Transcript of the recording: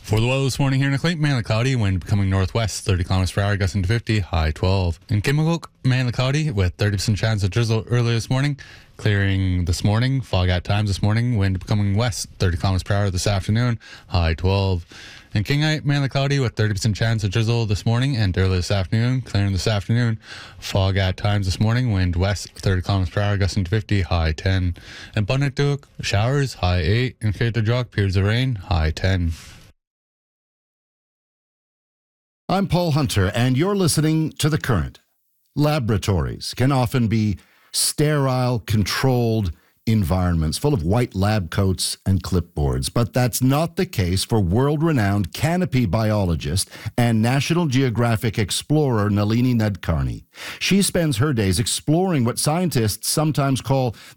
For the weather this morning here in Acclaim, mainly cloudy, wind becoming northwest, 30 kilometers per hour, gusting to 50, high 12. In Kimmelhook, mainly cloudy, with 30% chance of drizzle early this morning. Clearing this morning, fog at times this morning, wind becoming west, 30 kilometers per hour this afternoon, high 12. In Kingyte, mainly cloudy, with 30% chance of drizzle this morning and early this afternoon. Clearing this afternoon, fog at times this morning, wind west, 30 kilometers per hour, gusting to 50, high 10. In Bundatuk, showers, high 8. In Caitadrock, periods of rain, high 10. I'm Paul Hunter, and you're listening to The Current. Laboratories can often be sterile, controlled environments full of white lab coats and clipboards, but that's not the case for world-renowned canopy biologist and National Geographic explorer Nalini Nadkarni. She spends her days exploring what scientists sometimes call